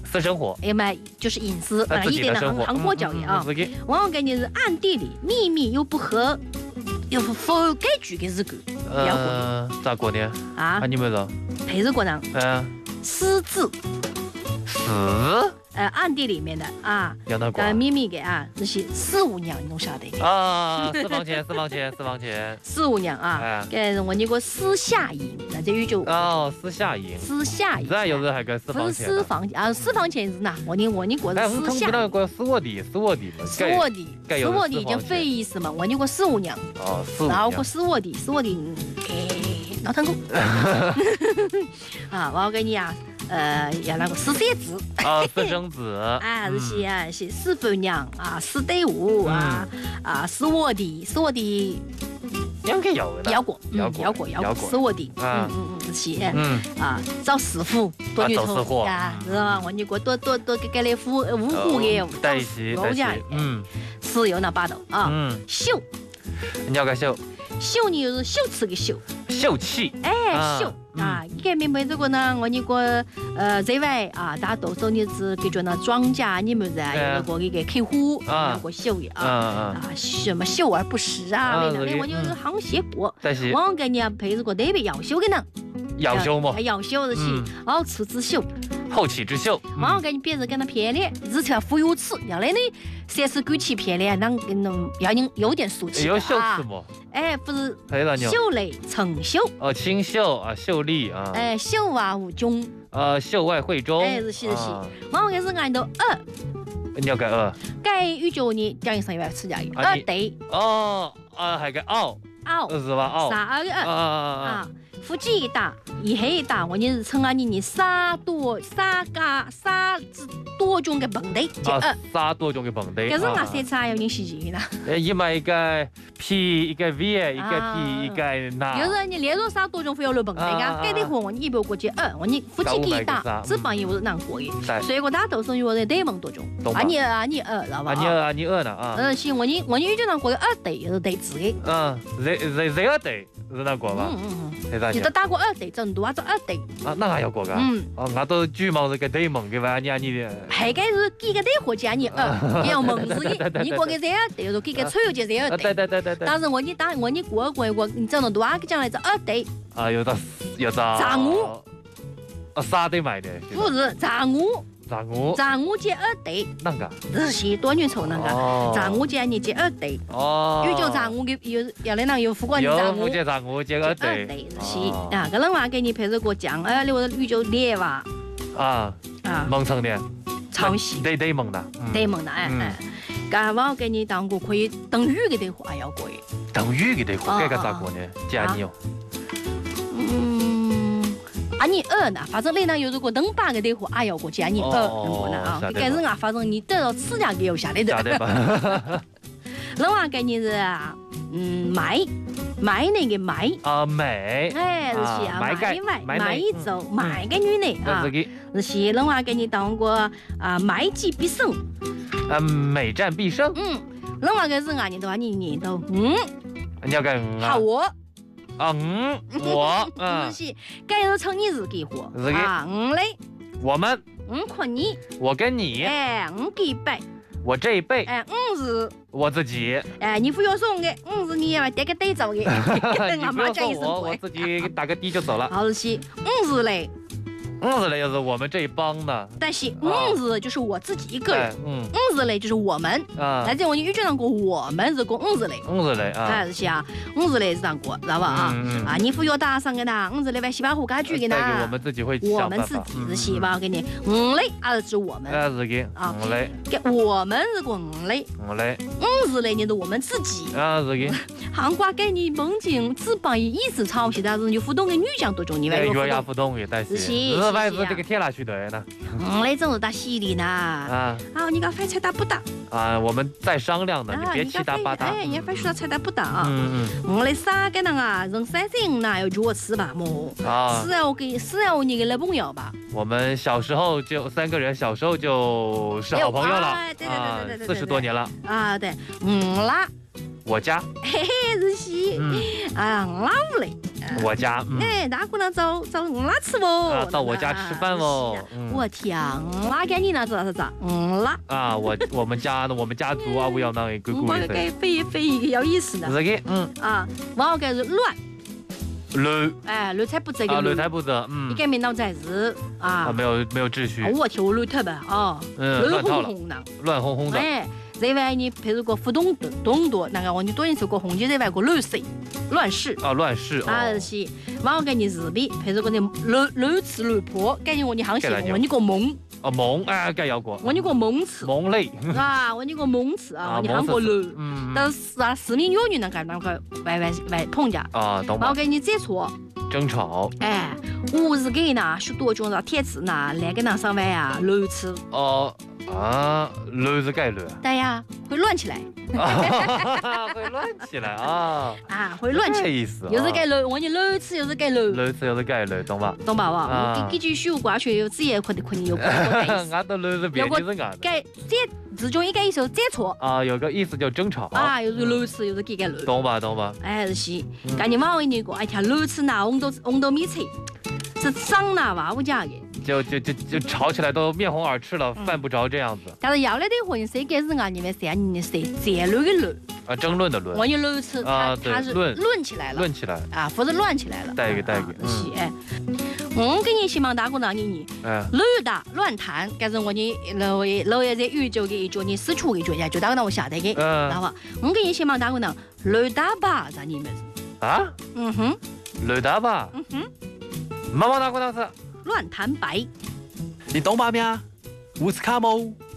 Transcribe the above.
私生活， 要么就是隐私， 自己的生活， 韩国教育啊。 自己。 往往感觉是暗地里秘密又不否改句的日子，要过年。 咋过年啊？ 你们说？ 配日过上。私自。 私？ 暗地里面的啊，秘密的啊，那些四五娘，你懂晓得？ 啊，私房钱。 四五娘啊，我那个私下营，那这语就私下营。这有人还跟私房钱？ 私房啊，私房钱是哪？我那个是私下。 那个私卧底已经非意思嘛，我那个四五娘。然后个私卧底，老汤狗。啊，我跟你啊。要那个私生子私生子啊，是私伴娘啊，私队伍啊，私卧底， 应该有的， 要过，私卧底，是找师傅多女头呀，是吧？我你过多给来五湖的，我家吃有那把头啊，秀， 你要个秀呢就是秀气的秀， 秀气， 秀。啊，一个明白这个呢，我那个在外啊，大多数你是给着那庄家你们啊，有那个一个客户，那个秀的什么秀而不实啊，那我就是行结果，往给你配这个特别要秀的呢， 要秀嘛， 要秀的是后起之秀， 后起之秀， 往给你别人跟他骗的，日条富有耻，要来呢三十鬼气骗的，要你有点俗气有秀气嘛。 不是秀类成秀清秀啊，秀丽啊， 秀外无中秀外慧中， 是，往开始按到你要改改语叫你讲一声要吃家语对还改傲是吧？ 啥个腹肌一大，一黑一大，我你是称啊你啥多种的蹦队， 啥多种的蹦队， 可是我色彩有点细节呢。 一买一个 P 一个 V 一个 P 一个那， 就是你连着啥多种非要来蹦队啊，改的话我你一百过去我你腹肌一大，脂肪也不是难过的，所以我大多数有的对梦多种，你知道吧？ 你呢啊？ 行，我你语就能过对，就是对字的。 这对是那过吧？ 你都打过对，正多做对那还要过噶？我都举毛是个对梦的吧？你的。 还个是几个对或加你要梦是的，你过个这对，就是几个吹有这对。 对。 但是我你过，你整了多少个将来是对。 有的账务。 啥对买的？ 不是账务接对。 那个？ 日系多女丑那个账务接你接对。有叫账务的要来那有副官账务。 接账务接对。 日系啊，个人话给你配着过讲留语就列哇。 蒙成的。 抄袭。 对蒙的。 对蒙的刚我给你当过可以等语的对话要过的。 等语的对话，这个咋过呢？加你你呢？反正你那有如果等八个对话，要过加你能过呢啊？该是反正你得到此家给有下来的。人话给你是买那个买买是买一周买个女的啊，是人话给你当过买计必胜美战必胜人话给是你的话你都你要干好我。 我是该是称你自己活嘞， 我们看你， 我跟你， 这一辈， 我这一辈， 是我自己， 你不要送的，是你要带个带走的， 你不要送我自己打个的就走了， 好是是嘞。 日嘞，就是我们这一帮的。 但是日就是我自己一个人，日嘞就是我们。但是我语句上过我们是过日嘞， 日嘞啊， 是啊，日嘞是这样过，知道吧你不要打上个呐，日嘞外西巴胡家具的呐。 我们自己会我们自己是西巴给你，嘞是我们。 是给嘞， 我们是过嘞，日嘞你是我们自己。 是给。 韩国给你梦境只帮意思抄袭，但是你互动的女将多种，你外有互动的，但是。外是这个天哪去的呢？ 那种是打犀利呢你个饭菜打不打？ 我们在商量呢，你别七打八打。 你饭说菜打不打那啥个呢人三人呢要就我吃吧么？是要你给那朋友吧？ 我们小时候就3个人，小时候就是好朋友了。 对，40 多年了。 对，啦。 我家， 嘿嘿，是西。啊，哪屋嘞？ 我家。 哎，大姑娘找我哪吃哦？ 到我家吃饭哦。 我天，哪给你那做啥子？哪？ 啊，我们家族啊，我要那个鬼鬼的。非有意思的。 这个， 啊，我个是乱。 乱， 哎，乱才不正啊，乱才不正， 你改名脑子是啊， 没有秩序。 我天，我乱头吧，哦，乱哄哄的， 乱哄哄的。 哎，这外你譬如个不懂多，那个我你多人说个红姐这外个乱事，乱事啊，乱事啊是，我给你字笔，譬如个你乱吃乱破，感觉我你行行，我你个蒙。 哦，蒙哎，该要过。 我你个蒙词， 蒙类啊，我你个蒙词啊，你喊过乱，但是啊，市民有女能干那个外碰家啊，懂吗？ 我给你接错， 争吵。 哎，我是给呢，许多种的铁子呢，来给那上外啊，乱吃。 哦啊，乱是该乱。 对呀，会乱起来。 会乱起来啊！ 啊，会乱起来。 意思。 又是该乱，我你乱吃又是该乱。 乱吃又是该乱，懂吧？ 懂吧？哇，给句虚无挂缺，有字也可能有。 俺的乱是别的是俺的。 该这字中应该一首接错。 啊，有个意思叫争吵。 啊，又是乱吃又是该乱。 懂吧？ 哎，是西。赶紧往一个，哎天，乱吃那红豆米菜，是长那娃我家的。 就吵起来都面红耳赤了，犯不着这样子。 但是要来的话，你谁该是俺你们3年的谁战乱的乱啊，争论的论。 我你乱吃啊，它是论起来了， 论起来啊，或者乱起来了。 带一个。 是哎，我给你希望大姑娘你乱打乱弹，但是我你老爷在宇宙的一脚你四处一脚呀，就大姑娘我下得给，好吧？我给你希望大姑娘乱打吧，让你们啊，乱打吧，妈妈大姑娘是。 乱弹白， 你懂吧咩？乌斯卡姆。